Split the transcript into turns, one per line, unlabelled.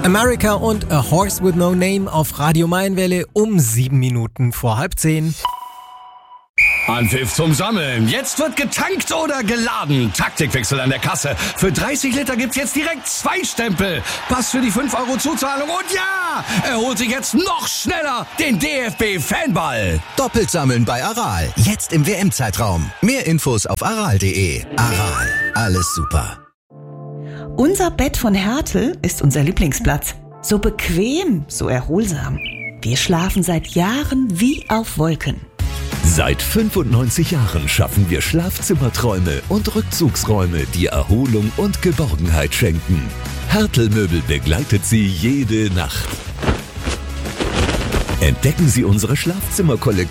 America und A Horse with No Name auf Radio Mainwelle um 7 Minuten vor 9:30.
Anpfiff zum Sammeln. Jetzt wird getankt oder geladen. Taktikwechsel an der Kasse. Für 30 Liter gibt's jetzt direkt 2 Stempel. Pass für die 5 € Zuzahlung. Und ja, er holt sich jetzt noch schneller den DFB-Fanball.
Doppelt sammeln bei Aral. Jetzt im WM-Zeitraum. Mehr Infos auf aral.de. Aral. Alles super.
Unser Bett von Hertel ist unser Lieblingsplatz. So bequem, so erholsam. Wir schlafen seit Jahren wie auf Wolken.
Seit 95 Jahren schaffen wir Schlafzimmerträume und Rückzugsräume, die Erholung und Geborgenheit schenken. Hertel Möbel begleitet Sie jede Nacht. Entdecken Sie unsere Schlafzimmerkollektion